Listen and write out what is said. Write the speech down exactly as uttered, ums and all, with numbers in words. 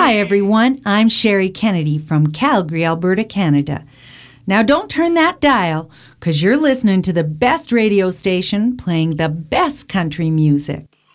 Hi, everyone. I'm Sherry Kennedy from Calgary, Alberta, Canada. Now, don't turn that dial, because you're listening to the best radio station playing the best country music.